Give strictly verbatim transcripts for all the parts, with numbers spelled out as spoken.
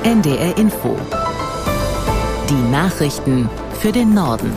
N D R Info. Die Nachrichten für den Norden.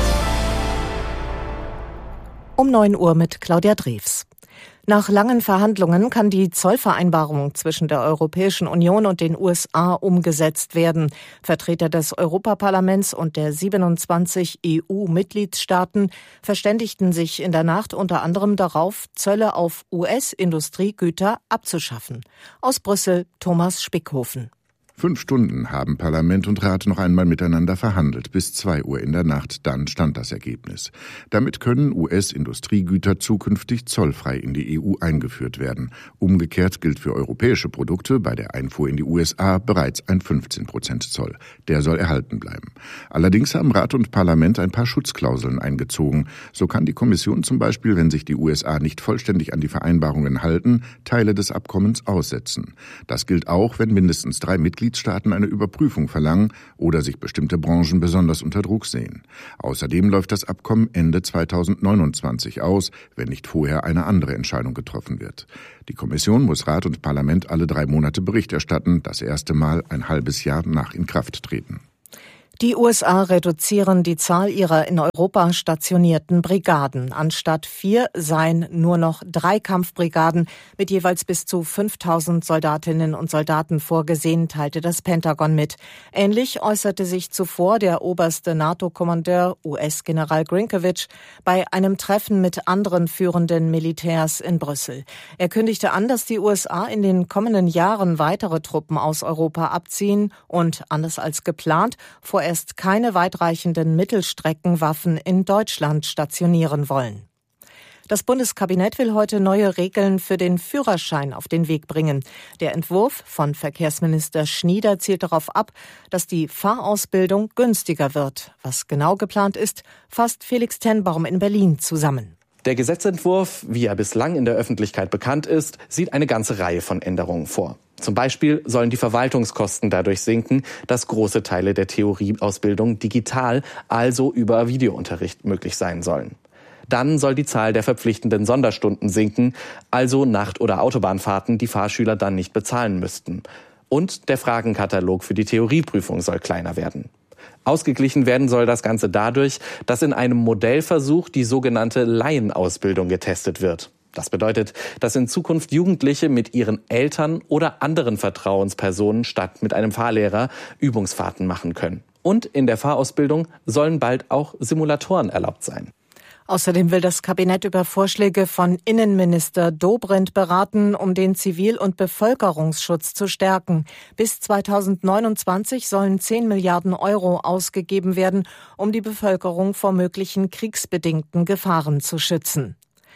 Um neun Uhr mit Claudia Drews. Nach langen Verhandlungen kann die Zollvereinbarung zwischen der Europäischen Union und den U S A umgesetzt werden. Vertreter des Europaparlaments und der siebenundzwanzig E U-Mitgliedstaaten verständigten sich in der Nacht unter anderem darauf, Zölle auf U S-Industriegüter abzuschaffen. Aus Brüssel Thomas Spickhofen. Fünf Stunden haben Parlament und Rat noch einmal miteinander verhandelt, bis zwei Uhr in der Nacht, dann stand das Ergebnis. Damit können U S-Industriegüter zukünftig zollfrei in die E U eingeführt werden. Umgekehrt gilt für europäische Produkte bei der Einfuhr in die U S A bereits ein fünfzehn Prozent Zoll. Der soll erhalten bleiben. Allerdings haben Rat und Parlament ein paar Schutzklauseln eingezogen. So kann die Kommission zum Beispiel, wenn sich die U S A nicht vollständig an die Vereinbarungen halten, Teile des Abkommens aussetzen. Das gilt auch, wenn mindestens drei Mitgliedstaaten Mitgliedstaaten eine Überprüfung verlangen oder sich bestimmte Branchen besonders unter Druck sehen. Außerdem läuft das Abkommen Ende zweitausendneunundzwanzig aus, wenn nicht vorher eine andere Entscheidung getroffen wird. Die Kommission muss Rat und Parlament alle drei Monate Bericht erstatten, das erste Mal ein halbes Jahr nach Inkrafttreten. Die U S A reduzieren die Zahl ihrer in Europa stationierten Brigaden. Anstatt vier seien nur noch drei Kampfbrigaden mit jeweils bis zu fünftausend Soldatinnen und Soldaten vorgesehen, teilte das Pentagon mit. Ähnlich äußerte sich zuvor der oberste NATO-Kommandeur, U S-General Grinkovich, bei einem Treffen mit anderen führenden Militärs in Brüssel. Er kündigte an, dass die U S A in den kommenden Jahren weitere Truppen aus Europa abziehen und, anders als geplant, vorerst keine weitreichenden Mittelstreckenwaffen in Deutschland stationieren wollen. Das Bundeskabinett will heute neue Regeln für den Führerschein auf den Weg bringen. Der Entwurf von Verkehrsminister Schnieder zielt darauf ab, dass die Fahrausbildung günstiger wird. Was genau geplant ist, fasst Felix Tenbaum in Berlin zusammen. Der Gesetzentwurf, wie er bislang in der Öffentlichkeit bekannt ist, sieht eine ganze Reihe von Änderungen vor. Zum Beispiel sollen die Verwaltungskosten dadurch sinken, dass große Teile der Theorieausbildung digital, also über Videounterricht, möglich sein sollen. Dann soll die Zahl der verpflichtenden Sonderstunden sinken, also Nacht- oder Autobahnfahrten, die Fahrschüler dann nicht bezahlen müssten. Und der Fragenkatalog für die Theorieprüfung soll kleiner werden. Ausgeglichen werden soll das Ganze dadurch, dass in einem Modellversuch die sogenannte Laienausbildung getestet wird. Das bedeutet, dass in Zukunft Jugendliche mit ihren Eltern oder anderen Vertrauenspersonen statt mit einem Fahrlehrer Übungsfahrten machen können. Und in der Fahrausbildung sollen bald auch Simulatoren erlaubt sein. Außerdem will das Kabinett über Vorschläge von Innenminister Dobrindt beraten, um den Zivil- und Bevölkerungsschutz zu stärken. Bis zweitausendneunundzwanzig sollen zehn Milliarden Euro ausgegeben werden, um die Bevölkerung vor möglichen kriegsbedingten Gefahren zu schützen.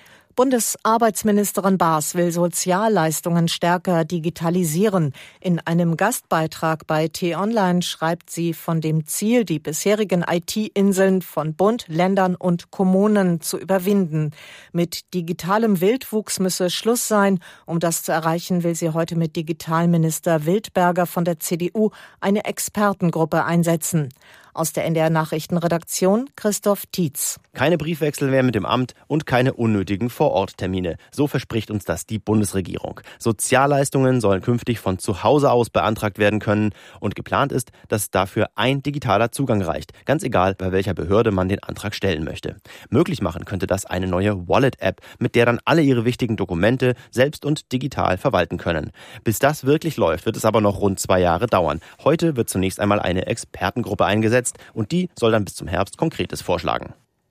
Bundesarbeitsministerin Baas will Sozialleistungen stärker digitalisieren. In einem Gastbeitrag bei T-Online schreibt sie von dem Ziel, die bisherigen I T-Inseln von Bund, Ländern und Kommunen zu überwinden. Mit digitalem Wildwuchs müsse Schluss sein. Um das zu erreichen, will sie heute mit Digitalminister Wildberger von der C D U eine Expertengruppe einsetzen. Aus der N D R-Nachrichtenredaktion Christoph Tietz. Keine Briefwechsel mehr mit dem Amt und keine unnötigen Vororttermine. So verspricht uns das die Bundesregierung. Sozialleistungen sollen künftig von zu Hause aus beantragt werden können. Und geplant ist, dass dafür ein digitaler Zugang reicht. Ganz egal, bei welcher Behörde man den Antrag stellen möchte. Möglich machen könnte das eine neue Wallet-App, mit der dann alle ihre wichtigen Dokumente selbst und digital verwalten können. Bis das wirklich läuft, wird es aber noch rund zwei Jahre dauern. Heute wird zunächst einmal eine Expertengruppe eingesetzt. Und die soll dann bis zum Herbst Konkretes vorschlagen.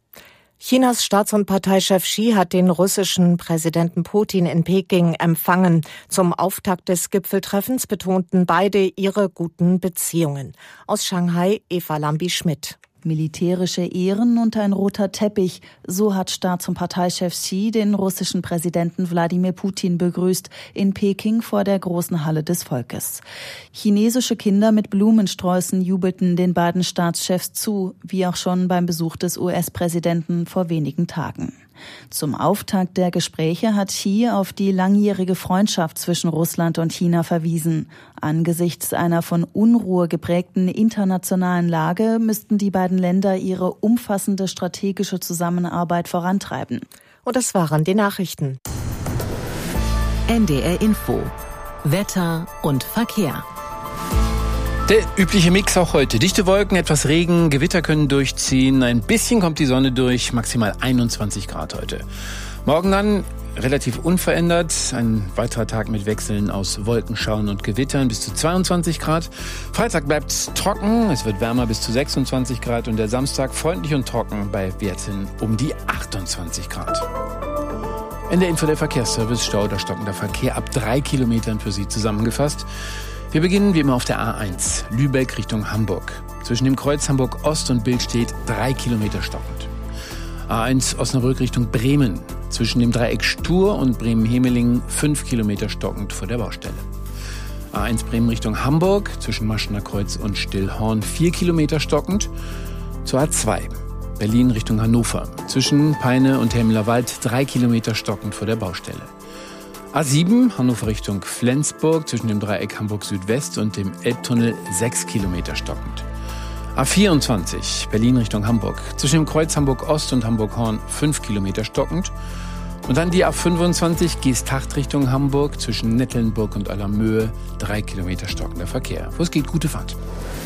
Chinas Staats- und Parteichef Xi hat den russischen Präsidenten Putin in Peking empfangen. Zum Auftakt des Gipfeltreffens betonten beide ihre guten Beziehungen. Aus Shanghai Eva Lambi-Schmidt. Militärische Ehren und ein roter Teppich, so hat Staats- und Parteichef Xi den russischen Präsidenten Wladimir Putin begrüßt in Peking vor der großen Halle des Volkes. Chinesische Kinder mit Blumensträußen jubelten den beiden Staatschefs zu, wie auch schon beim Besuch des U S-Präsidenten vor wenigen Tagen. Zum Auftakt der Gespräche hat Xi auf die langjährige Freundschaft zwischen Russland und China verwiesen. Angesichts einer von Unruhe geprägten internationalen Lage müssten die beiden Länder ihre umfassende strategische Zusammenarbeit vorantreiben. Und das waren die Nachrichten. N D R Info. Wetter und Verkehr. Der übliche Mix auch heute. Dichte Wolken, etwas Regen, Gewitter können durchziehen. Ein bisschen kommt die Sonne durch, maximal einundzwanzig Grad heute. Morgen dann relativ unverändert. Ein weiterer Tag mit Wechseln aus Wolkenschauern und Gewittern bis zu zweiundzwanzig Grad. Freitag bleibt trocken, es wird wärmer bis zu sechsundzwanzig Grad und der Samstag freundlich und trocken bei Werten um die achtundzwanzig Grad. In der Info der Verkehrsservice, Stau oder stockender Verkehr ab drei Kilometern für Sie zusammengefasst. Wir beginnen wie immer auf der A eins, Lübeck Richtung Hamburg. Zwischen dem Kreuz Hamburg Ost und Bild steht drei Kilometer stockend. A eins Osnabrück Richtung Bremen. Zwischen dem Dreieck Stur und Bremen-Hemelingen fünf Kilometer stockend vor der Baustelle. A eins Bremen Richtung Hamburg. Zwischen Maschener Kreuz und Stillhorn vier Kilometer stockend. Zur A zwei Berlin Richtung Hannover. Zwischen Peine und Helmlerwald drei Kilometer stockend vor der Baustelle. A sieben Hannover Richtung Flensburg zwischen dem Dreieck Hamburg Südwest und dem Elbtunnel sechs Kilometer stockend. A vierundzwanzig Berlin Richtung Hamburg zwischen dem Kreuz Hamburg Ost und Hamburg Horn fünf Kilometer stockend. Und dann die A fünfundzwanzig Geesthacht Richtung Hamburg zwischen Nettelnburg und Allermöhe drei Kilometer stockender Verkehr. Wo es geht, gute Fahrt.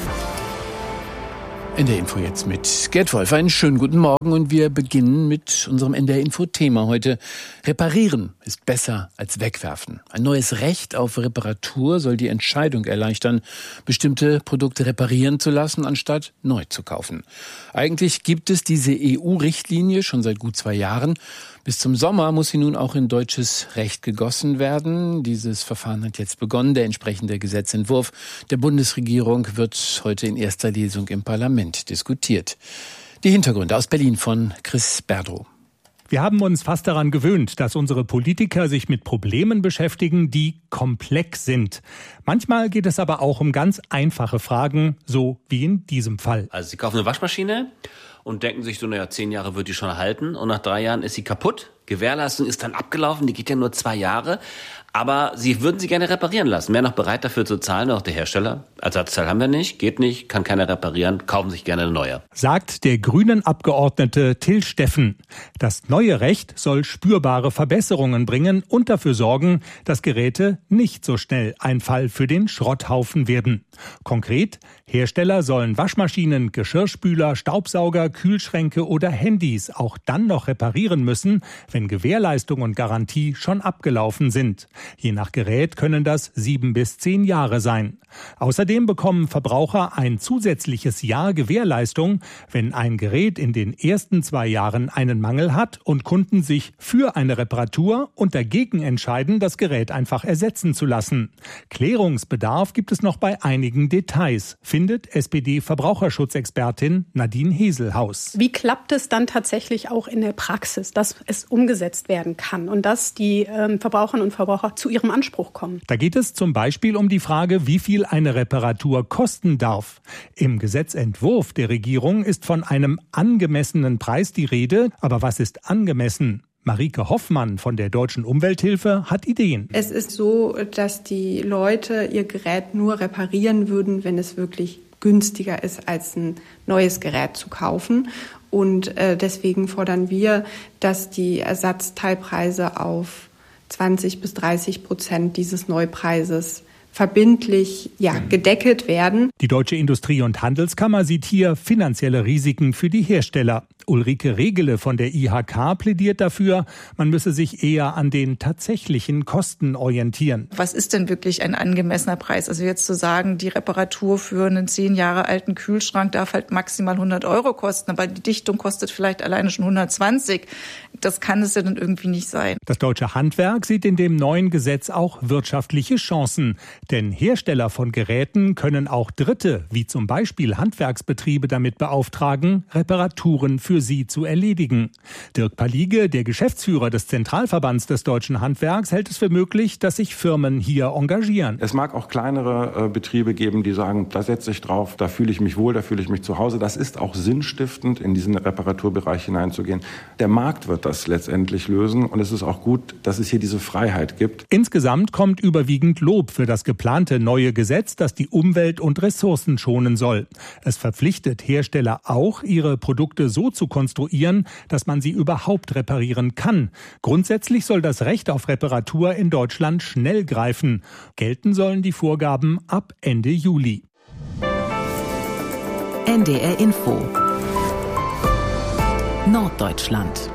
In der Info jetzt mit Gerd Wolf. Einen schönen guten Morgen und wir beginnen mit unserem N D R-Info-Thema heute. Reparieren ist besser als wegwerfen. Ein neues Recht auf Reparatur soll die Entscheidung erleichtern, bestimmte Produkte reparieren zu lassen, anstatt neu zu kaufen. Eigentlich gibt es diese E U-Richtlinie schon seit gut zwei Jahren. Bis zum Sommer muss sie nun auch in deutsches Recht gegossen werden. Dieses Verfahren hat jetzt begonnen. Der entsprechende Gesetzentwurf der Bundesregierung wird heute in erster Lesung im Parlament diskutiert. Die Hintergründe aus Berlin von Chris Berdrow. Wir haben uns fast daran gewöhnt, dass unsere Politiker sich mit Problemen beschäftigen, die komplex sind. Manchmal geht es aber auch um ganz einfache Fragen, so wie in diesem Fall. Also Sie kaufen eine Waschmaschine und denken sich so, naja, zehn Jahre wird die schon halten und nach drei Jahren ist sie kaputt. Gewährleistung ist dann abgelaufen, die geht ja nur zwei Jahre. Aber Sie würden sie gerne reparieren lassen. Wer noch bereit dafür zu zahlen, auch der Hersteller. Ersatzteil haben wir nicht, geht nicht, kann keiner reparieren, kaufen sich gerne eine neue. Sagt der grünen Abgeordnete Till Steffen. Das neue Recht soll spürbare Verbesserungen bringen und dafür sorgen, dass Geräte nicht so schnell ein Fall für den Schrotthaufen werden. Konkret, Hersteller sollen Waschmaschinen, Geschirrspüler, Staubsauger, Kühlschränke oder Handys auch dann noch reparieren müssen, wenn Gewährleistung und Garantie schon abgelaufen sind. Je nach Gerät können das sieben bis zehn Jahre sein. Außerdem bekommen Verbraucher ein zusätzliches Jahr Gewährleistung, wenn ein Gerät in den ersten zwei Jahren einen Mangel hat und Kunden sich für eine Reparatur und dagegen entscheiden, das Gerät einfach ersetzen zu lassen. Klärungsbedarf gibt es noch bei einigen Details, findet S P D-Verbraucherschutzexpertin Nadine Heselhaus. Wie klappt es dann tatsächlich auch in der Praxis, dass es umgesetzt werden kann und dass die ähm, Verbraucherinnen und Verbraucher zu ihrem Anspruch kommen? Da geht es zum Beispiel um die Frage, wie viel eine Reparatur kosten darf. Im Gesetzentwurf der Regierung ist von einem angemessenen Preis die Rede. Aber was ist angemessen? Marike Hoffmann von der Deutschen Umwelthilfe hat Ideen. Es ist so, dass die Leute ihr Gerät nur reparieren würden, wenn es wirklich günstiger ist, als ein neues Gerät zu kaufen. Und äh, deswegen fordern wir, dass die Ersatzteilpreise auf zwanzig bis dreißig Prozent dieses Neupreises verbindlich ja, gedeckelt werden. Die Deutsche Industrie- und Handelskammer sieht hier finanzielle Risiken für die Hersteller. Ulrike Regele von der I H K plädiert dafür, man müsse sich eher an den tatsächlichen Kosten orientieren. Was ist denn wirklich ein angemessener Preis? Also jetzt zu sagen, die Reparatur für einen zehn Jahre alten Kühlschrank darf halt maximal hundert Euro kosten, aber die Dichtung kostet vielleicht alleine schon hundertzwanzig. Das kann es ja dann irgendwie nicht sein. Das deutsche Handwerk sieht in dem neuen Gesetz auch wirtschaftliche Chancen. Denn Hersteller von Geräten können auch Dritte, wie zum Beispiel Handwerksbetriebe, damit beauftragen, Reparaturen für sie zu erledigen. Dirk Palige, der Geschäftsführer des Zentralverbands des deutschen Handwerks, hält es für möglich, dass sich Firmen hier engagieren. Es mag auch kleinere äh, Betriebe geben, die sagen, da setze ich drauf, da fühle ich mich wohl, da fühle ich mich zu Hause. Das ist auch sinnstiftend, in diesen Reparaturbereich hineinzugehen. Der Markt wird das letztendlich lösen und es ist auch gut, dass es hier diese Freiheit gibt. Insgesamt kommt überwiegend Lob für das geplante neue Gesetz, das die Umwelt und Ressourcen schonen soll. Es verpflichtet Hersteller auch, ihre Produkte so zu konstruieren, dass man sie überhaupt reparieren kann. Grundsätzlich soll das Recht auf Reparatur in Deutschland schnell greifen. Gelten sollen die Vorgaben ab Ende Juli. N D R Info Norddeutschland.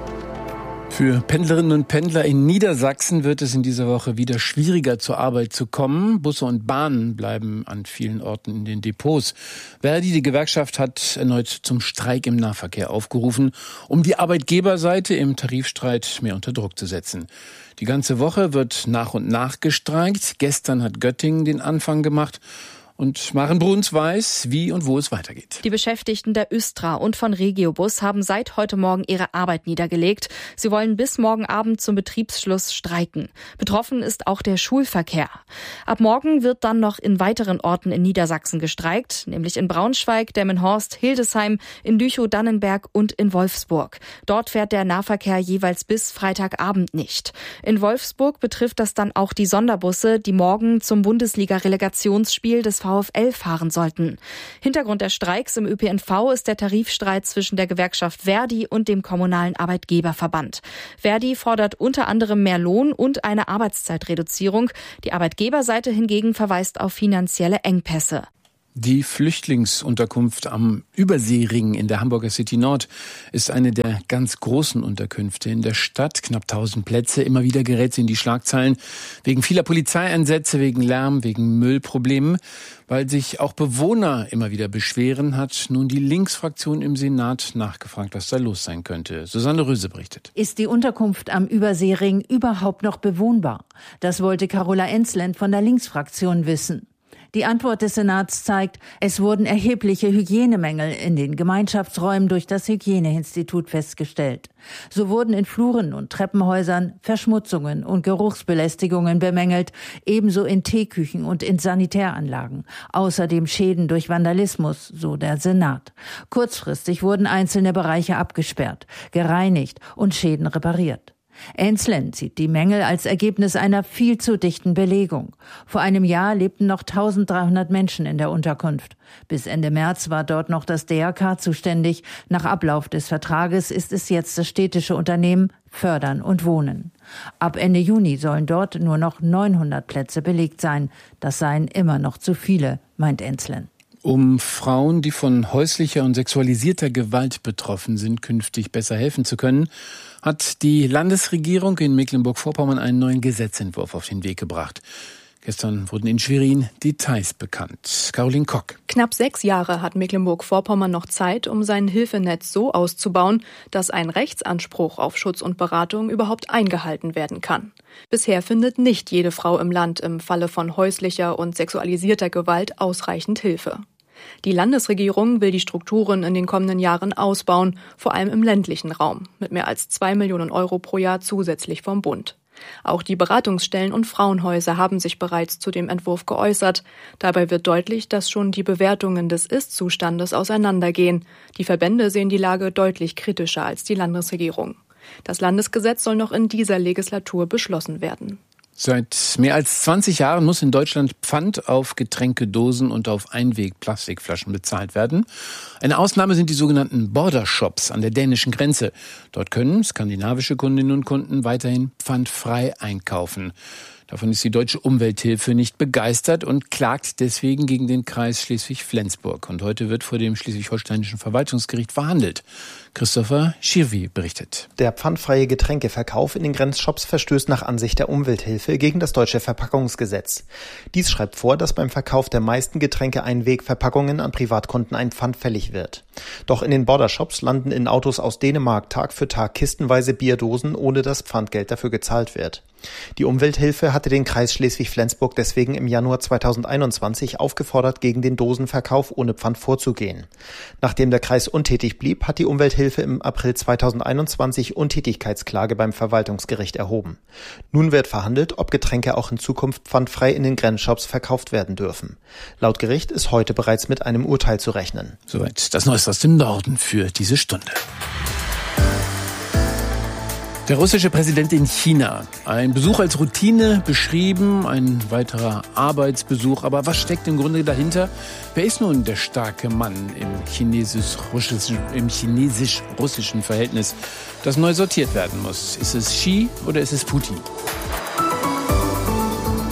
Für Pendlerinnen und Pendler in Niedersachsen wird es in dieser Woche wieder schwieriger, zur Arbeit zu kommen. Busse und Bahnen bleiben an vielen Orten in den Depots. Verdi, die Gewerkschaft, hat erneut zum Streik im Nahverkehr aufgerufen, um die Arbeitgeberseite im Tarifstreit mehr unter Druck zu setzen. Die ganze Woche wird nach und nach gestreikt. Gestern hat Göttingen den Anfang gemacht. Und Maren Bruns weiß, wie und wo es weitergeht. Die Beschäftigten der Östra und von Regiobus haben seit heute Morgen ihre Arbeit niedergelegt. Sie wollen bis morgen Abend zum Betriebsschluss streiken. Betroffen ist auch der Schulverkehr. Ab morgen wird dann noch in weiteren Orten in Niedersachsen gestreikt, nämlich in Braunschweig, Delmenhorst, Hildesheim, in Lüchow-Dannenberg und in Wolfsburg. Dort fährt der Nahverkehr jeweils bis Freitagabend nicht. In Wolfsburg betrifft das dann auch die Sonderbusse, die morgen zum Bundesliga-Relegationsspiel des VfL fahren sollten. Hintergrund der Streiks im Ö P N V ist der Tarifstreit zwischen der Gewerkschaft Verdi und dem Kommunalen Arbeitgeberverband. Verdi fordert unter anderem mehr Lohn und eine Arbeitszeitreduzierung. Die Arbeitgeberseite hingegen verweist auf finanzielle Engpässe. Die Flüchtlingsunterkunft am Überseering in der Hamburger City Nord ist eine der ganz großen Unterkünfte in der Stadt. Knapp tausend Plätze. Immer wieder gerät sie in die Schlagzeilen wegen vieler Polizeieinsätze, wegen Lärm, wegen Müllproblemen. Weil sich auch Bewohner immer wieder beschweren, hat nun die Linksfraktion im Senat nachgefragt, was da los sein könnte. Susanne Röse berichtet. Ist die Unterkunft am Überseering überhaupt noch bewohnbar? Das wollte Carola Ensland von der Linksfraktion wissen. Die Antwort des Senats zeigt, es wurden erhebliche Hygienemängel in den Gemeinschaftsräumen durch das Hygieneinstitut festgestellt. So wurden in Fluren und Treppenhäusern Verschmutzungen und Geruchsbelästigungen bemängelt, ebenso in Teeküchen und in Sanitäranlagen. Außerdem Schäden durch Vandalismus, so der Senat. Kurzfristig wurden einzelne Bereiche abgesperrt, gereinigt und Schäden repariert. Ensland sieht die Mängel als Ergebnis einer viel zu dichten Belegung. Vor einem Jahr lebten noch eintausenddreihundert Menschen in der Unterkunft. Bis Ende März war dort noch das D R K zuständig. Nach Ablauf des Vertrages ist es jetzt das städtische Unternehmen Fördern und Wohnen. Ab Ende Juni sollen dort nur noch neunhundert Plätze belegt sein. Das seien immer noch zu viele, meint Ensland. Um Frauen, die von häuslicher und sexualisierter Gewalt betroffen sind, künftig besser helfen zu können, hat die Landesregierung in Mecklenburg-Vorpommern einen neuen Gesetzentwurf auf den Weg gebracht. Gestern wurden in Schwerin Details bekannt. Caroline Kock. Knapp sechs Jahre hat Mecklenburg-Vorpommern noch Zeit, um sein Hilfenetz so auszubauen, dass ein Rechtsanspruch auf Schutz und Beratung überhaupt eingehalten werden kann. Bisher findet nicht jede Frau im Land im Falle von häuslicher und sexualisierter Gewalt ausreichend Hilfe. Die Landesregierung will die Strukturen in den kommenden Jahren ausbauen, vor allem im ländlichen Raum, mit mehr als zwei Millionen Euro pro Jahr zusätzlich vom Bund. Auch die Beratungsstellen und Frauenhäuser haben sich bereits zu dem Entwurf geäußert. Dabei wird deutlich, dass schon die Bewertungen des Ist-Zustandes auseinandergehen. Die Verbände sehen die Lage deutlich kritischer als die Landesregierung. Das Landesgesetz soll noch in dieser Legislatur beschlossen werden. Seit mehr als zwanzig Jahren muss in Deutschland Pfand auf Getränkedosen und auf Einweg-Plastikflaschen bezahlt werden. Eine Ausnahme sind die sogenannten Border Shops an der dänischen Grenze. Dort können skandinavische Kundinnen und Kunden weiterhin pfandfrei einkaufen. Davon ist die Deutsche Umwelthilfe nicht begeistert und klagt deswegen gegen den Kreis Schleswig-Flensburg. Und heute wird vor dem Schleswig-Holsteinischen Verwaltungsgericht verhandelt. Christopher Schirvi berichtet. Der pfandfreie Getränkeverkauf in den Grenzshops verstößt nach Ansicht der Umwelthilfe gegen das deutsche Verpackungsgesetz. Dies schreibt vor, dass beim Verkauf der meisten Getränke-Einwegverpackungen an Privatkunden ein Pfand fällig wird. Doch in den Bordershops landen in Autos aus Dänemark Tag für Tag kistenweise Bierdosen, ohne dass Pfandgeld dafür gezahlt wird. Die Umwelthilfe hatte den Kreis Schleswig-Flensburg deswegen im Januar zweitausendeinundzwanzig aufgefordert, gegen den Dosenverkauf ohne Pfand vorzugehen. Nachdem der Kreis untätig blieb, hat die Umwelthilfe im April zweitausendeinundzwanzig Untätigkeitsklage beim Verwaltungsgericht erhoben. Nun wird verhandelt, ob Getränke auch in Zukunft pfandfrei in den Grenzshops verkauft werden dürfen. Laut Gericht ist heute bereits mit einem Urteil zu rechnen. Soweit das Neueste aus dem Norden für diese Stunde. Der russische Präsident in China. Ein Besuch als Routine beschrieben, ein weiterer Arbeitsbesuch. Aber was steckt im Grunde dahinter? Wer ist nun der starke Mann im chinesisch-russischen, im chinesisch-russischen Verhältnis, das neu sortiert werden muss? Ist es Xi oder ist es Putin?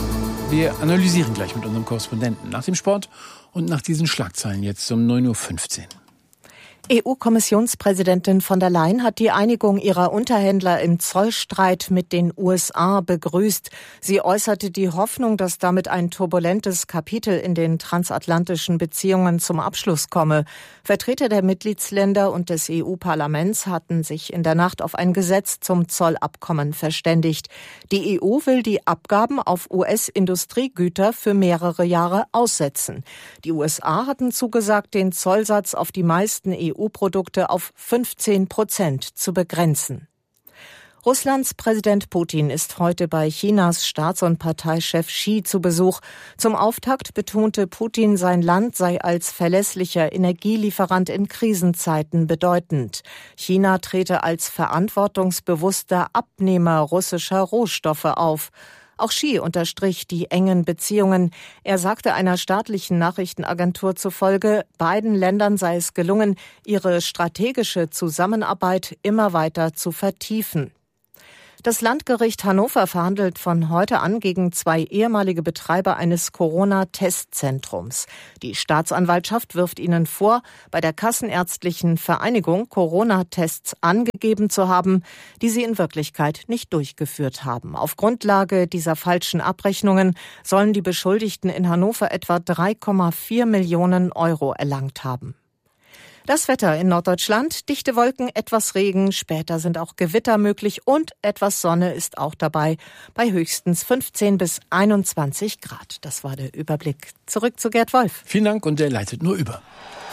Wir analysieren gleich mit unserem Korrespondenten nach dem Sport und nach diesen Schlagzeilen jetzt um neun Uhr fünfzehn. E U-Kommissionspräsidentin von der Leyen hat die Einigung ihrer Unterhändler im Zollstreit mit den U S A begrüßt. Sie äußerte die Hoffnung, dass damit ein turbulentes Kapitel in den transatlantischen Beziehungen zum Abschluss komme. Vertreter der Mitgliedsländer und des E U-Parlaments hatten sich in der Nacht auf ein Gesetz zum Zollabkommen verständigt. Die E U will die Abgaben auf U S-Industriegüter für mehrere Jahre aussetzen. Die U S A hatten zugesagt, den Zollsatz auf die meisten E U-Produkte auf fünfzehn Prozent zu begrenzen. Russlands Präsident Putin ist heute bei Chinas Staats- und Parteichef Xi zu Besuch. Zum Auftakt betonte Putin, sein Land sei als verlässlicher Energielieferant in Krisenzeiten bedeutend. China trete als verantwortungsbewusster Abnehmer russischer Rohstoffe auf. Auch Xi unterstrich die engen Beziehungen. Er sagte einer staatlichen Nachrichtenagentur zufolge, beiden Ländern sei es gelungen, ihre strategische Zusammenarbeit immer weiter zu vertiefen. Das Landgericht Hannover verhandelt von heute an gegen zwei ehemalige Betreiber eines Corona-Testzentrums. Die Staatsanwaltschaft wirft ihnen vor, bei der Kassenärztlichen Vereinigung Corona-Tests angegeben zu haben, die sie in Wirklichkeit nicht durchgeführt haben. Auf Grundlage dieser falschen Abrechnungen sollen die Beschuldigten in Hannover etwa drei Komma vier Millionen Euro erlangt haben. Das Wetter in Norddeutschland, dichte Wolken, etwas Regen, später sind auch Gewitter möglich und etwas Sonne ist auch dabei, bei höchstens fünfzehn bis einundzwanzig Grad. Das war der Überblick. Zurück zu Gerd Wolf. Vielen Dank und der leitet nur über.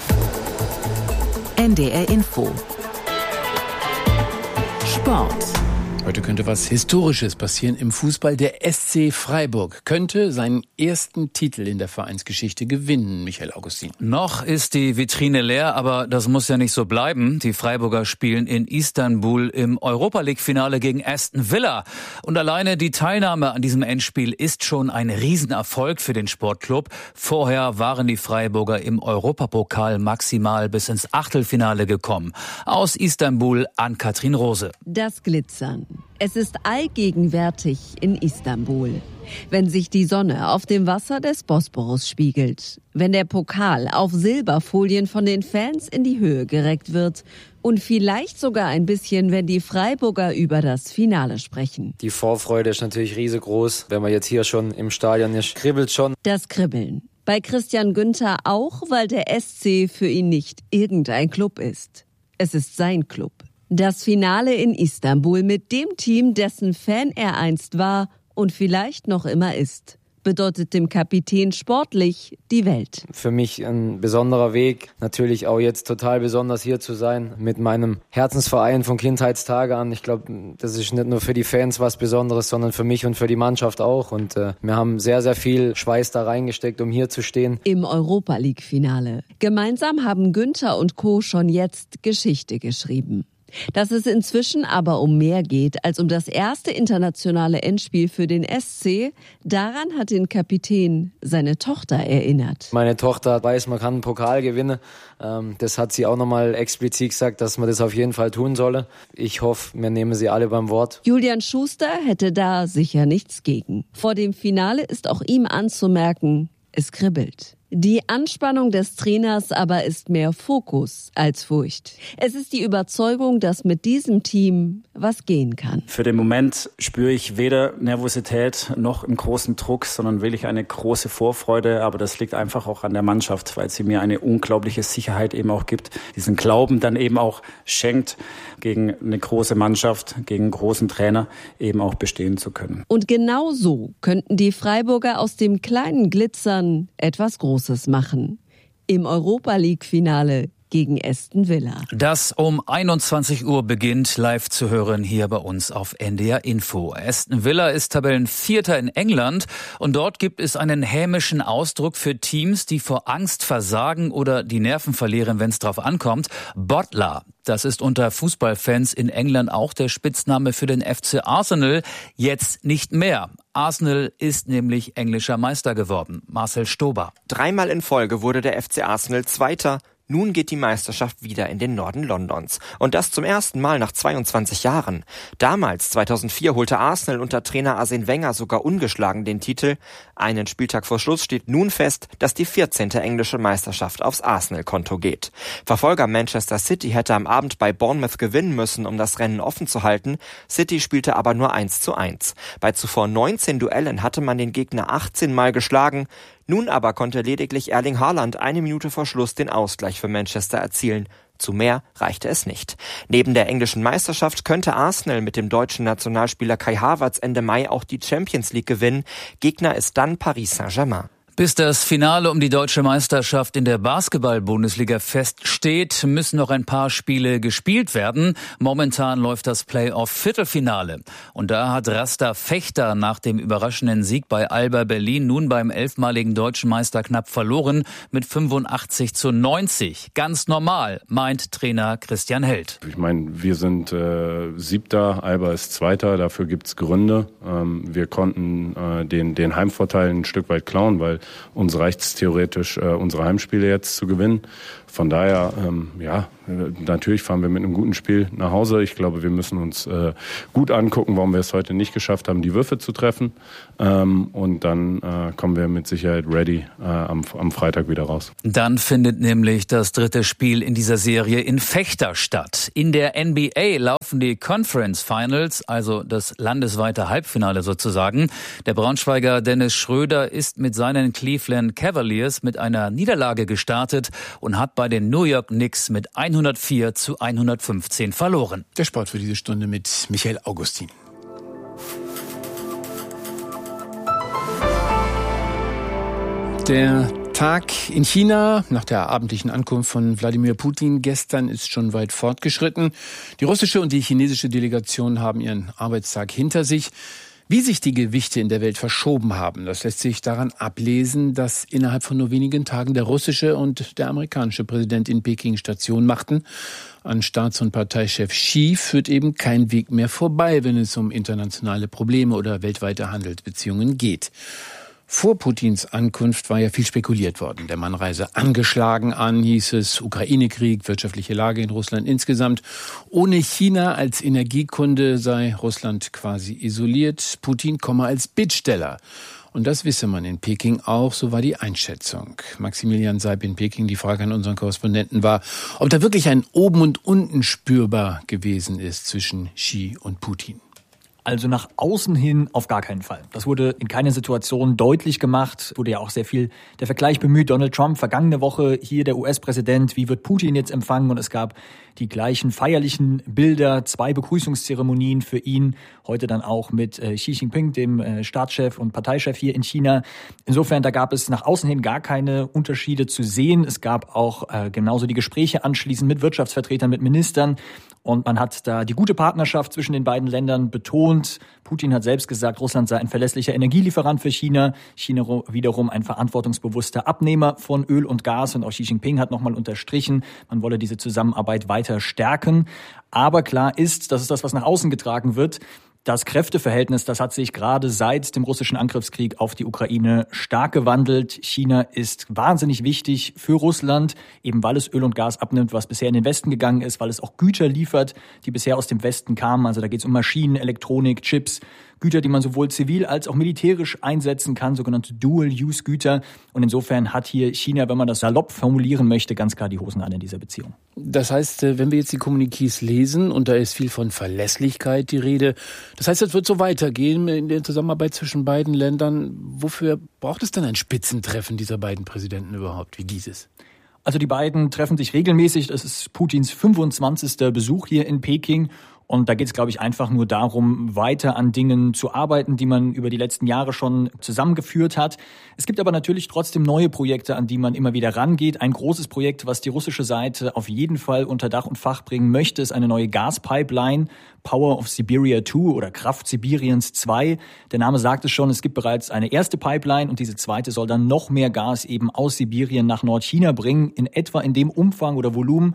N D R Info. Sport. Heute könnte was Historisches passieren im Fußball. Der S C Freiburg könnte seinen ersten Titel in der Vereinsgeschichte gewinnen, Michael Augustin. Noch ist die Vitrine leer, aber das muss ja nicht so bleiben. Die Freiburger spielen in Istanbul im Europa-League-Finale gegen Aston Villa. Und alleine die Teilnahme an diesem Endspiel ist schon ein Riesenerfolg für den Sportclub. Vorher waren die Freiburger im Europapokal maximal bis ins Achtelfinale gekommen. Aus Istanbul an Katrin Rose. Das Glitzern. Es ist allgegenwärtig in Istanbul. Wenn sich die Sonne auf dem Wasser des Bosporus spiegelt, wenn der Pokal auf Silberfolien von den Fans in die Höhe gereckt wird und vielleicht sogar ein bisschen, wenn die Freiburger über das Finale sprechen. Die Vorfreude ist natürlich riesengroß, wenn man jetzt hier schon im Stadion ist, kribbelt schon. Das Kribbeln. Bei Christian Günther auch, weil der S C für ihn nicht irgendein Club ist. Es ist sein Club. Das Finale in Istanbul mit dem Team, dessen Fan er einst war und vielleicht noch immer ist, bedeutet dem Kapitän sportlich die Welt. Für mich ein besonderer Weg, natürlich auch jetzt total besonders hier zu sein, mit meinem Herzensverein von Kindheitstage an. Ich glaube, das ist nicht nur für die Fans was Besonderes, sondern für mich und für die Mannschaft auch. Und äh, wir haben sehr, sehr viel Schweiß da reingesteckt, um hier zu stehen. Im Europa-League-Finale. Gemeinsam haben Günther und Co. schon jetzt Geschichte geschrieben. Dass es inzwischen aber um mehr geht als um das erste internationale Endspiel für den S C, daran hat den Kapitän seine Tochter erinnert. Meine Tochter weiß, man kann einen Pokal gewinnen. Das hat sie auch nochmal explizit gesagt, dass man das auf jeden Fall tun solle. Ich hoffe, wir nehmen sie alle beim Wort. Julian Schuster hätte da sicher nichts gegen. Vor dem Finale ist auch ihm anzumerken, es kribbelt. Die Anspannung des Trainers aber ist mehr Fokus als Furcht. Es ist die Überzeugung, dass mit diesem Team was gehen kann. Für den Moment spüre ich weder Nervosität noch einen großen Druck, sondern wirklich eine große Vorfreude. Aber das liegt einfach auch an der Mannschaft, weil sie mir eine unglaubliche Sicherheit eben auch gibt. Diesen Glauben dann eben auch schenkt, gegen eine große Mannschaft, gegen einen großen Trainer eben auch bestehen zu können. Und genau so könnten die Freiburger aus dem kleinen Glitzern etwas Großes machen. Im Europa-League-Finale gegen Aston Villa. Das um einundzwanzig Uhr beginnt, live zu hören hier bei uns auf N D R Info. Aston Villa ist Tabellenvierter in England und dort gibt es einen hämischen Ausdruck für Teams, die vor Angst versagen oder die Nerven verlieren, wenn es drauf ankommt. Bottler. Das ist unter Fußballfans in England auch der Spitzname für den F C Arsenal. Jetzt nicht mehr. Arsenal ist nämlich englischer Meister geworden. Marcel Stober. Dreimal in Folge wurde der F C Arsenal Zweiter. Nun geht die Meisterschaft wieder in den Norden Londons. Und das zum ersten Mal nach zweiundzwanzig Jahren. Damals, zweitausendvier, holte Arsenal unter Trainer Arsene Wenger sogar ungeschlagen den Titel. Einen Spieltag vor Schluss steht nun fest, dass die vierzehnte englische Meisterschaft aufs Arsenal-Konto geht. Verfolger Manchester City hätte am Abend bei Bournemouth gewinnen müssen, um das Rennen offen zu halten. City spielte aber nur eins zu eins. Bei zuvor neunzehn Duellen hatte man den Gegner achtzehn Mal geschlagen. Nun aber konnte lediglich Erling Haaland eine Minute vor Schluss den Ausgleich für Manchester erzielen. Zu mehr reichte es nicht. Neben der englischen Meisterschaft könnte Arsenal mit dem deutschen Nationalspieler Kai Havertz Ende Mai auch die Champions League gewinnen. Gegner ist dann Paris Saint-Germain. Bis das Finale um die deutsche Meisterschaft in der Basketball-Bundesliga feststeht, müssen noch ein paar Spiele gespielt werden. Momentan läuft das Playoff-Viertelfinale. Und da hat Rasta Fechter nach dem überraschenden Sieg bei Alba Berlin nun beim elfmaligen deutschen Meister knapp verloren mit fünfundachtzig zu neunzig. Ganz normal, meint Trainer Christian Held. Ich meine, wir sind äh, Siebter, Alba ist Zweiter, dafür gibt's Gründe. Ähm, wir konnten äh, den, den Heimvorteil ein Stück weit klauen, weil uns reicht es theoretisch, äh, unsere Heimspiele jetzt zu gewinnen. Von daher, ähm, ja, natürlich fahren wir mit einem guten Spiel nach Hause. Ich glaube, wir müssen uns äh, gut angucken, warum wir es heute nicht geschafft haben, die Würfe zu treffen. Ähm, und dann äh, kommen wir mit Sicherheit ready äh, am, am Freitag wieder raus. Dann findet nämlich das dritte Spiel in dieser Serie in Fechter statt. In der N B A laufen die Conference Finals, also das landesweite Halbfinale sozusagen. Der Braunschweiger Dennis Schröder ist mit seinen Cleveland Cavaliers mit einer Niederlage gestartet und hat bei den New York Knicks mit hundertvier zu hundertfünfzehn verloren. Der Sport für diese Stunde mit Michael Augustin. Der Tag in China nach der abendlichen Ankunft von Wladimir Putin gestern ist schon weit fortgeschritten. Die russische und die chinesische Delegation haben ihren Arbeitstag hinter sich. Wie sich die Gewichte in der Welt verschoben haben, das lässt sich daran ablesen, dass innerhalb von nur wenigen Tagen der russische und der amerikanische Präsident in Peking Station machten. An Staats- und Parteichef Xi führt eben kein Weg mehr vorbei, wenn es um internationale Probleme oder weltweite Handelsbeziehungen geht. Vor Putins Ankunft war ja viel spekuliert worden. Der Mann reise angeschlagen an, hieß es, Ukraine-Krieg, wirtschaftliche Lage in Russland insgesamt. Ohne China als Energiekunde sei Russland quasi isoliert. Putin komme als Bittsteller. Und das wisse man in Peking auch, so war die Einschätzung. Maximilian Seib in Peking, die Frage an unseren Korrespondenten war, ob da wirklich ein Oben und Unten spürbar gewesen ist zwischen Xi und Putin. Also nach außen hin auf gar keinen Fall. Das wurde in keiner Situation deutlich gemacht. Wurde ja auch sehr viel der Vergleich bemüht. Donald Trump, vergangene Woche hier der U S-Präsident. Wie wird Putin jetzt empfangen? Und es gab die gleichen feierlichen Bilder, zwei Begrüßungszeremonien für ihn. Heute dann auch mit äh, Xi Jinping, dem äh, Staatschef und Parteichef hier in China. Insofern, da gab es nach außen hin gar keine Unterschiede zu sehen. Es gab auch äh, genauso die Gespräche anschließend mit Wirtschaftsvertretern, mit Ministern. Und man hat da die gute Partnerschaft zwischen den beiden Ländern betont. Putin hat selbst gesagt, Russland sei ein verlässlicher Energielieferant für China. China wiederum ein verantwortungsbewusster Abnehmer von Öl und Gas. Und auch Xi Jinping hat nochmal unterstrichen, man wolle diese Zusammenarbeit weiter stärken. Aber klar ist, das ist das, was nach außen getragen wird. Das Kräfteverhältnis, das hat sich gerade seit dem russischen Angriffskrieg auf die Ukraine stark gewandelt. China ist wahnsinnig wichtig für Russland, eben weil es Öl und Gas abnimmt, was bisher in den Westen gegangen ist, weil es auch Güter liefert, die bisher aus dem Westen kamen. Also da geht es um Maschinen, Elektronik, Chips, Güter, die man sowohl zivil als auch militärisch einsetzen kann, sogenannte Dual-Use-Güter. Und insofern hat hier China, wenn man das salopp formulieren möchte, ganz klar die Hosen an in dieser Beziehung. Das heißt, wenn wir jetzt die Kommuniqués lesen, und da ist viel von Verlässlichkeit die Rede, das heißt, es wird so weitergehen in der Zusammenarbeit zwischen beiden Ländern. Wofür braucht es denn ein Spitzentreffen dieser beiden Präsidenten überhaupt, wie dieses? Also die beiden treffen sich regelmäßig. Das ist Putins fünfundzwanzigster Besuch hier in Peking. Und da geht es, glaube ich, einfach nur darum, weiter an Dingen zu arbeiten, die man über die letzten Jahre schon zusammengeführt hat. Es gibt aber natürlich trotzdem neue Projekte, an die man immer wieder rangeht. Ein großes Projekt, was die russische Seite auf jeden Fall unter Dach und Fach bringen möchte, ist eine neue Gaspipeline, Power of Siberia zwei oder Kraft Sibiriens zwei. Der Name sagt es schon, es gibt bereits eine erste Pipeline und diese zweite soll dann noch mehr Gas eben aus Sibirien nach Nordchina bringen, in etwa in dem Umfang oder Volumen,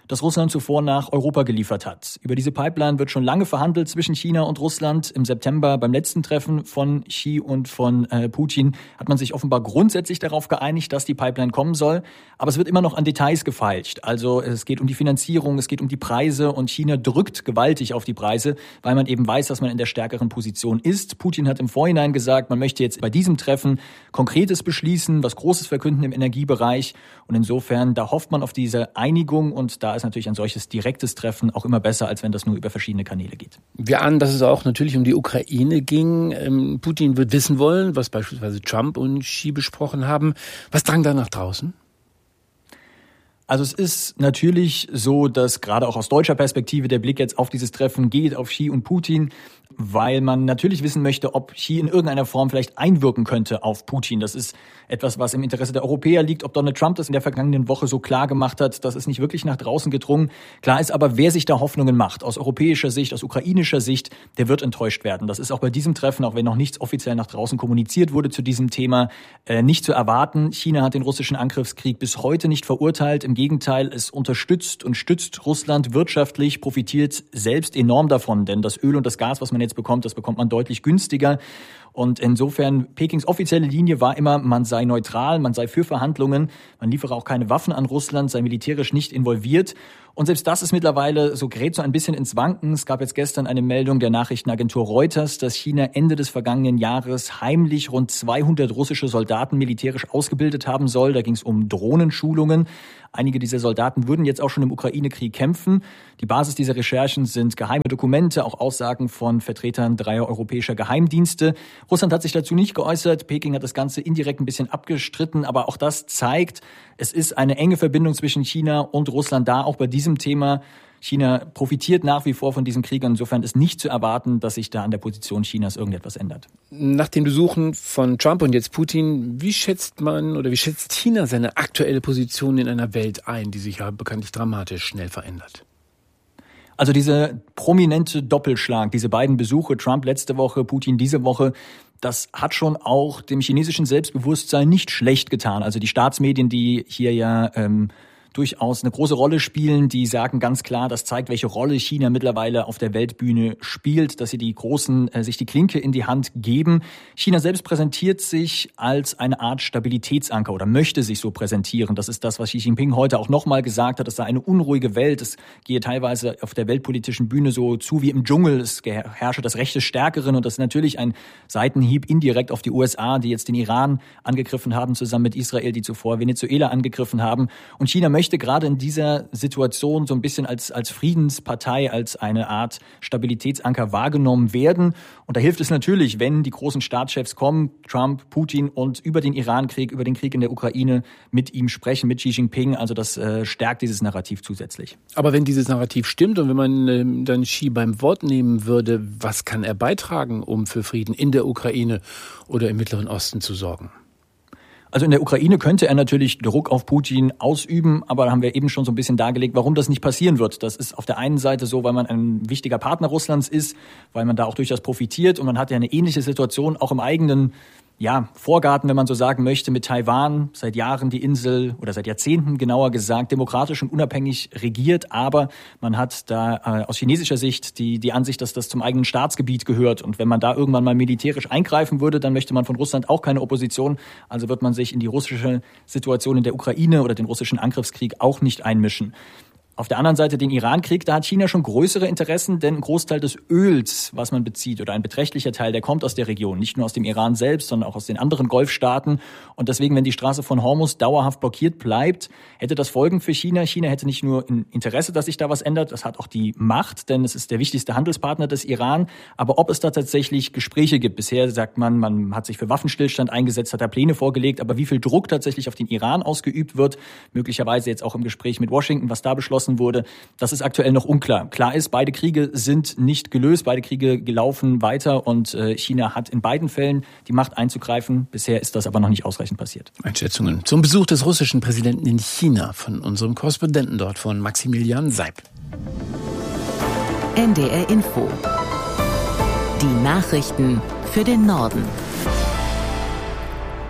das Russland zuvor nach Europa geliefert hat. Über diese Pipeline wird schon lange verhandelt zwischen China und Russland. Im September beim letzten Treffen von Xi und von äh, Putin hat man sich offenbar grundsätzlich darauf geeinigt, dass die Pipeline kommen soll. Aber es wird immer noch an Details gefeilscht. Also es geht um die Finanzierung, es geht um die Preise und China drückt gewaltig auf die Preise, weil man eben weiß, dass man in der stärkeren Position ist. Putin hat im Vorhinein gesagt, man möchte jetzt bei diesem Treffen Konkretes beschließen, was Großes verkünden im Energiebereich. Und insofern, da hofft man auf diese Einigung und da ist natürlich ein solches direktes Treffen auch immer besser, als wenn das nur über verschiedene Kanäle geht. Wir ahnen, dass es auch natürlich um die Ukraine ging. Ähm, Putin wird wissen wollen, was beispielsweise Trump und Xi besprochen haben. Was drang da nach draußen? Also es ist natürlich so, dass gerade auch aus deutscher Perspektive der Blick jetzt auf dieses Treffen geht, auf Xi und Putin, weil man natürlich wissen möchte, ob Xi in irgendeiner Form vielleicht einwirken könnte auf Putin. Das ist etwas, was im Interesse der Europäer liegt. Ob Donald Trump das in der vergangenen Woche so klar gemacht hat, das ist nicht wirklich nach draußen gedrungen. Klar ist aber, wer sich da Hoffnungen macht, aus europäischer Sicht, aus ukrainischer Sicht, der wird enttäuscht werden. Das ist auch bei diesem Treffen, auch wenn noch nichts offiziell nach draußen kommuniziert wurde zu diesem Thema, äh, nicht zu erwarten. China hat den russischen Angriffskrieg bis heute nicht verurteilt. Im Gegenteil, es unterstützt und stützt Russland wirtschaftlich, profitiert selbst enorm davon, denn das Öl und das Gas, was man jetzt bekommt, das bekommt man deutlich günstiger. Und insofern, Pekings offizielle Linie war immer, man sei neutral, man sei für Verhandlungen, man liefere auch keine Waffen an Russland, sei militärisch nicht involviert. Und selbst das ist mittlerweile, so gerät so ein bisschen ins Wanken. Es gab jetzt gestern eine Meldung der Nachrichtenagentur Reuters, dass China Ende des vergangenen Jahres heimlich rund zweihundert russische Soldaten militärisch ausgebildet haben soll. Da ging es um Drohnenschulungen. Einige dieser Soldaten würden jetzt auch schon im Ukraine-Krieg kämpfen. Die Basis dieser Recherchen sind geheime Dokumente, auch Aussagen von Vertretern dreier europäischer Geheimdienste. Russland hat sich dazu nicht geäußert. Peking hat das Ganze indirekt ein bisschen abgestritten. Aber auch das zeigt, es ist eine enge Verbindung zwischen China und Russland da, auch bei diesem Thema. China profitiert nach wie vor von diesem Krieg. Insofern ist nicht zu erwarten, dass sich da an der Position Chinas irgendetwas ändert. Nach den Besuchen von Trump und jetzt Putin, wie schätzt man oder wie schätzt China seine aktuelle Position in einer Welt ein, die sich ja bekanntlich dramatisch schnell verändert? Also diese prominente Doppelschlag, diese beiden Besuche, Trump letzte Woche, Putin diese Woche, das hat schon auch dem chinesischen Selbstbewusstsein nicht schlecht getan. Also die Staatsmedien, die hier ja ähm, durchaus eine große Rolle spielen, die sagen ganz klar, das zeigt, welche Rolle China mittlerweile auf der Weltbühne spielt, dass sie die Großen äh, sich die Klinke in die Hand geben. China selbst präsentiert sich als eine Art Stabilitätsanker oder möchte sich so präsentieren. Das ist das, was Xi Jinping heute auch nochmal gesagt hat. Es sei eine unruhige Welt. Es gehe teilweise auf der weltpolitischen Bühne so zu wie im Dschungel. Es herrsche das Recht des Stärkeren und das ist natürlich ein Seitenhieb indirekt auf die U S A, die jetzt den Iran angegriffen haben, zusammen mit Israel, die zuvor Venezuela angegriffen haben. Und China möchte möchte gerade in dieser Situation so ein bisschen als, als Friedenspartei, als eine Art Stabilitätsanker wahrgenommen werden. Und da hilft es natürlich, wenn die großen Staatschefs kommen, Trump, Putin, und über den Irankrieg, über den Krieg in der Ukraine mit ihm sprechen, mit Xi Jinping. Also das äh, stärkt dieses Narrativ zusätzlich. Aber wenn dieses Narrativ stimmt und wenn man äh, dann Xi beim Wort nehmen würde, was kann er beitragen, um für Frieden in der Ukraine oder im Mittleren Osten zu sorgen? Also in der Ukraine könnte er natürlich Druck auf Putin ausüben, aber da haben wir eben schon so ein bisschen dargelegt, warum das nicht passieren wird. Das ist auf der einen Seite so, weil man ein wichtiger Partner Russlands ist, weil man da auch durchaus profitiert und man hat ja eine ähnliche Situation auch im eigenen ja, Vorgarten, wenn man so sagen möchte, mit Taiwan, seit Jahren die Insel oder seit Jahrzehnten genauer gesagt, demokratisch und unabhängig regiert, aber man hat da äh, aus chinesischer Sicht die, die Ansicht, dass das zum eigenen Staatsgebiet gehört und wenn man da irgendwann mal militärisch eingreifen würde, dann möchte man von Russland auch keine Opposition, also wird man sich in die russische Situation in der Ukraine oder den russischen Angriffskrieg auch nicht einmischen. Auf der anderen Seite den Irankrieg, da hat China schon größere Interessen, denn ein Großteil des Öls, was man bezieht, oder ein beträchtlicher Teil, der kommt aus der Region. Nicht nur aus dem Iran selbst, sondern auch aus den anderen Golfstaaten. Und deswegen, wenn die Straße von Hormuz dauerhaft blockiert bleibt, hätte das Folgen für China. China hätte nicht nur ein Interesse, dass sich da was ändert, das hat auch die Macht, denn es ist der wichtigste Handelspartner des Iran. Aber ob es da tatsächlich Gespräche gibt, bisher sagt man, man hat sich für Waffenstillstand eingesetzt, hat da Pläne vorgelegt, aber wie viel Druck tatsächlich auf den Iran ausgeübt wird, möglicherweise jetzt auch im Gespräch mit Washington, was da beschlossen wurde, das ist aktuell noch unklar. Klar ist, beide Kriege sind nicht gelöst, beide Kriege gelaufen weiter und China hat in beiden Fällen die Macht einzugreifen. Bisher ist das aber noch nicht ausreichend passiert. Einschätzungen zum Besuch des russischen Präsidenten in China von unserem Korrespondenten dort, von Maximilian Seib. N D R Info. Die Nachrichten für den Norden.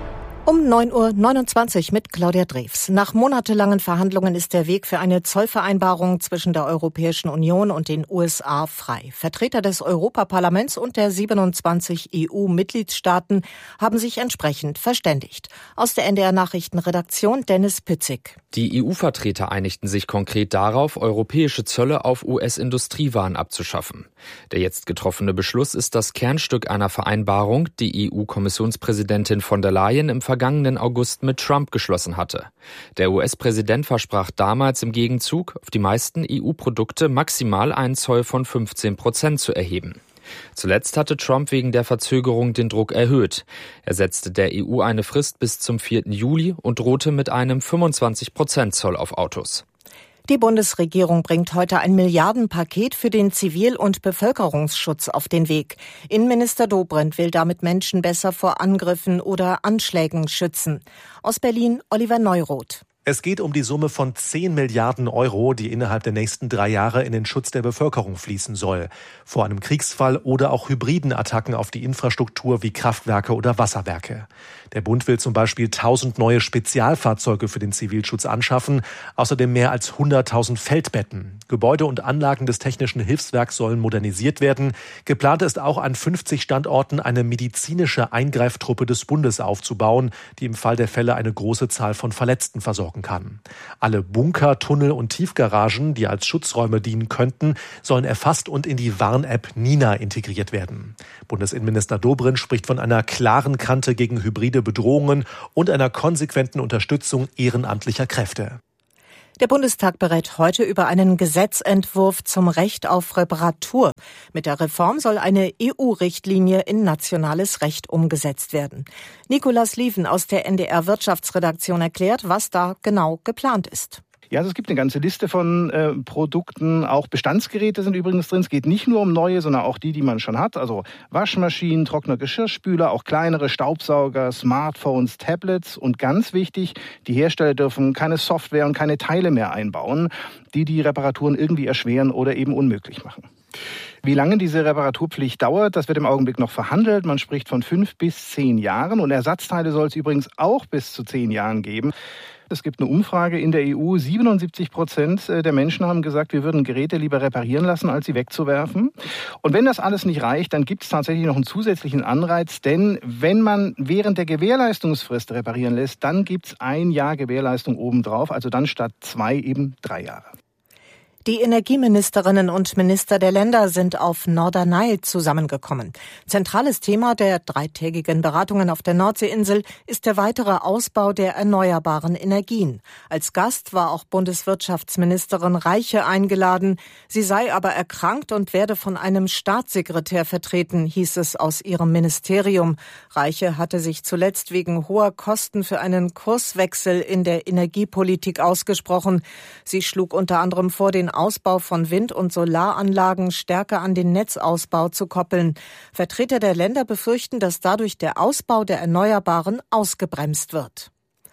Um neun Uhr neunundzwanzig mit Claudia Drews. Nach monatelangen Verhandlungen ist der Weg für eine Zollvereinbarung zwischen der Europäischen Union und den U S A frei. Vertreter des Europaparlaments und der siebenundzwanzig E U-Mitgliedstaaten haben sich entsprechend verständigt. Aus der N D R-Nachrichtenredaktion Dennis Pützig. Die E U-Vertreter einigten sich konkret darauf, europäische Zölle auf U S-Industriewaren abzuschaffen. Der jetzt getroffene Beschluss ist das Kernstück einer Vereinbarung, die E U-Kommissionspräsidentin von der Leyen im vergangenen August mit Trump geschlossen hatte. Der U S-Präsident versprach damals im Gegenzug, auf die meisten E U-Produkte maximal einen Zoll von fünfzehn Prozent zu erheben. Zuletzt hatte Trump wegen der Verzögerung den Druck erhöht. Er setzte der E U eine Frist bis zum vierten Juli und drohte mit einem fünfundzwanzig Prozent Zoll auf Autos. Die Bundesregierung bringt heute ein Milliardenpaket für den Zivil- und Bevölkerungsschutz auf den Weg. Innenminister Dobrindt will damit Menschen besser vor Angriffen oder Anschlägen schützen. Aus Berlin Oliver Neuroth. Es geht um die Summe von zehn Milliarden Euro, die innerhalb der nächsten drei Jahre in den Schutz der Bevölkerung fließen soll. Vor einem Kriegsfall oder auch hybriden Attacken auf die Infrastruktur wie Kraftwerke oder Wasserwerke. Der Bund will zum Beispiel tausend neue Spezialfahrzeuge für den Zivilschutz anschaffen, außerdem mehr als hunderttausend Feldbetten. Gebäude und Anlagen des Technischen Hilfswerks sollen modernisiert werden. Geplant ist auch, an fünfzig Standorten eine medizinische Eingreiftruppe des Bundes aufzubauen, die im Fall der Fälle eine große Zahl von Verletzten versorgen kann. Alle Bunker, Tunnel und Tiefgaragen, die als Schutzräume dienen könnten, sollen erfasst und in die Warn-App Nina integriert werden. Bundesinnenminister Dobrindt spricht von einer klaren Kante gegen hybride Bedrohungen und einer konsequenten Unterstützung ehrenamtlicher Kräfte. Der Bundestag berät heute über einen Gesetzentwurf zum Recht auf Reparatur. Mit der Reform soll eine E U-Richtlinie in nationales Recht umgesetzt werden. Nicolas Lieven aus der N D R-Wirtschaftsredaktion erklärt, was da genau geplant ist. Ja, also es gibt eine ganze Liste von äh, Produkten. Auch Bestandsgeräte sind übrigens drin. Es geht nicht nur um neue, sondern auch die, die man schon hat. Also Waschmaschinen, trockene Geschirrspüler, auch kleinere Staubsauger, Smartphones, Tablets. Und ganz wichtig, die Hersteller dürfen keine Software und keine Teile mehr einbauen, die die Reparaturen irgendwie erschweren oder eben unmöglich machen. Wie lange diese Reparaturpflicht dauert, das wird im Augenblick noch verhandelt. Man spricht von fünf bis zehn Jahren. Und Ersatzteile soll es übrigens auch bis zu zehn Jahren geben. Es gibt eine Umfrage in der E U. siebenundsiebzig Prozent der Menschen haben gesagt, wir würden Geräte lieber reparieren lassen, als sie wegzuwerfen. Und wenn das alles nicht reicht, dann gibt es tatsächlich noch einen zusätzlichen Anreiz. Denn wenn man während der Gewährleistungsfrist reparieren lässt, dann gibt es ein Jahr Gewährleistung obendrauf. Also dann statt zwei eben drei Jahre. Die Energieministerinnen und Minister der Länder sind auf Norderney zusammengekommen. Zentrales Thema der dreitägigen Beratungen auf der Nordseeinsel ist der weitere Ausbau der erneuerbaren Energien. Als Gast war auch Bundeswirtschaftsministerin Reiche eingeladen. Sie sei aber erkrankt und werde von einem Staatssekretär vertreten, hieß es aus ihrem Ministerium. Reiche hatte sich zuletzt wegen hoher Kosten für einen Kurswechsel in der Energiepolitik ausgesprochen. Sie schlug unter anderem vor, den Ausbau von Wind- und Solaranlagen stärker an den Netzausbau zu koppeln. Vertreter der Länder befürchten, dass dadurch der Ausbau der Erneuerbaren ausgebremst wird.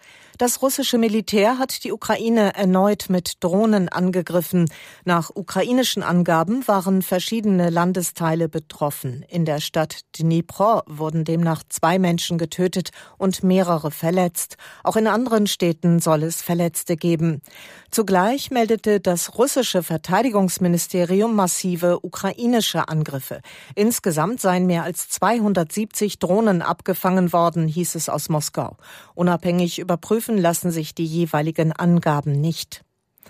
Das russische Militär hat die Ukraine erneut mit Drohnen angegriffen. Nach ukrainischen Angaben waren verschiedene Landesteile betroffen. In der Stadt Dnipro wurden demnach zwei Menschen getötet und mehrere verletzt. Auch in anderen Städten soll es Verletzte geben. Zugleich meldete das russische Verteidigungsministerium massive ukrainische Angriffe. Insgesamt seien mehr als zweihundertsiebzig Drohnen abgefangen worden, hieß es aus Moskau. Unabhängig überprüfen lassen sich die jeweiligen Angaben nicht.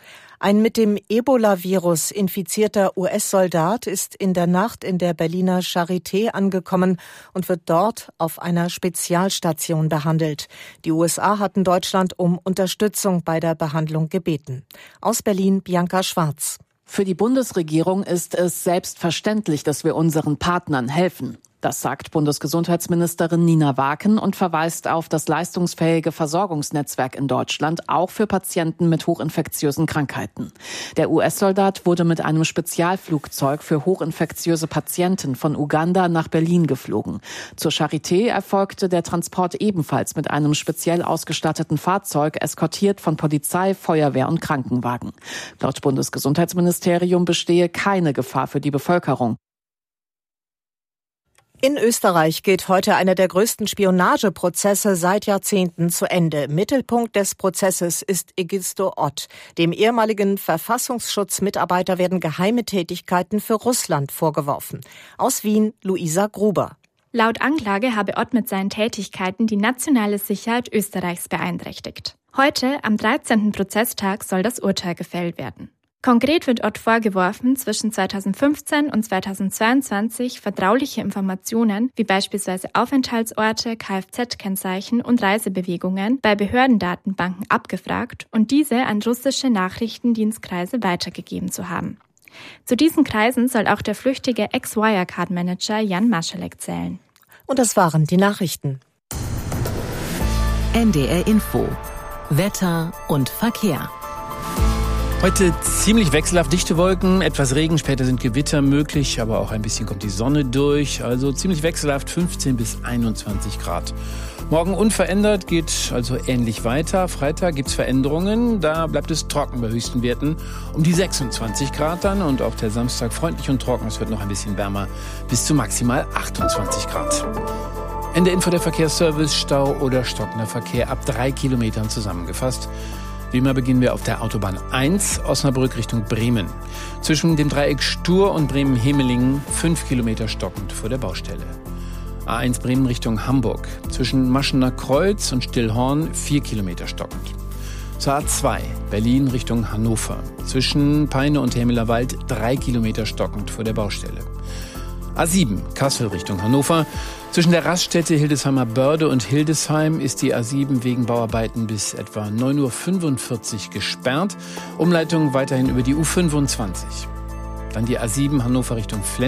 Ein mit dem Ebola-Virus infizierter U S-Soldat ist in der Nacht in der Berliner Charité angekommen und wird dort auf einer Spezialstation behandelt. Die U S A hatten Deutschland um Unterstützung bei der Behandlung gebeten. Aus Berlin Bianca Schwarz. Für die Bundesregierung ist es selbstverständlich, dass wir unseren Partnern helfen. Das sagt Bundesgesundheitsministerin Nina Waken und verweist auf das leistungsfähige Versorgungsnetzwerk in Deutschland, auch für Patienten mit hochinfektiösen Krankheiten. Der U S-Soldat wurde mit einem Spezialflugzeug für hochinfektiöse Patienten von Uganda nach Berlin geflogen. Zur Charité erfolgte der Transport ebenfalls mit einem speziell ausgestatteten Fahrzeug, eskortiert von Polizei, Feuerwehr und Krankenwagen. Laut Bundesgesundheitsministerium bestehe keine Gefahr für die Bevölkerung. In Österreich geht heute einer der größten Spionageprozesse seit Jahrzehnten zu Ende. Mittelpunkt des Prozesses ist Egisto Ott. Dem ehemaligen Verfassungsschutzmitarbeiter werden geheime Tätigkeiten für Russland vorgeworfen. Aus Wien, Luisa Gruber. Laut Anklage habe Ott mit seinen Tätigkeiten die nationale Sicherheit Österreichs beeinträchtigt. Heute, am dreizehnten Prozesstag, soll das Urteil gefällt werden. Konkret wird Ott vorgeworfen, zwischen zweitausendfünfzehn und zweitausendzweiundzwanzig vertrauliche Informationen wie beispielsweise Aufenthaltsorte, Kfz-Kennzeichen und Reisebewegungen bei Behördendatenbanken abgefragt und diese an russische Nachrichtendienstkreise weitergegeben zu haben. Zu diesen Kreisen soll auch der flüchtige Ex-Wirecard-Manager Jan Maschalek zählen. Und das waren die Nachrichten. N D R Info. Wetter und Verkehr. Heute ziemlich wechselhaft, dichte Wolken, etwas Regen, später sind Gewitter möglich, aber auch ein bisschen kommt die Sonne durch. Also ziemlich wechselhaft, fünfzehn bis einundzwanzig Grad. Morgen unverändert, geht also ähnlich weiter. Freitag gibt's Veränderungen, da bleibt es trocken bei höchsten Werten um die sechsundzwanzig Grad dann. Und auch der Samstag freundlich und trocken, es wird noch ein bisschen wärmer, bis zu maximal achtundzwanzig Grad. Ende Info der Verkehrsservice, Stau oder stockender Verkehr ab drei Kilometern zusammengefasst. Wie immer beginnen wir auf der Autobahn eins, Osnabrück Richtung Bremen. Zwischen dem Dreieck Stur und Bremen-Hemelingen fünf Kilometer stockend vor der Baustelle. A eins Bremen Richtung Hamburg. Zwischen Maschener Kreuz und Stillhorn vier Kilometer stockend. Zur A zwei Berlin Richtung Hannover. Zwischen Peine und Hämelerwald drei Kilometer stockend vor der Baustelle. A sieben Kassel Richtung Hannover. Zwischen der Raststätte Hildesheimer Börde und Hildesheim ist die A sieben wegen Bauarbeiten bis etwa neun Uhr fünfundvierzig gesperrt. Umleitung weiterhin über die U fünfundzwanzig. Dann die A sieben Hannover Richtung Flensburg.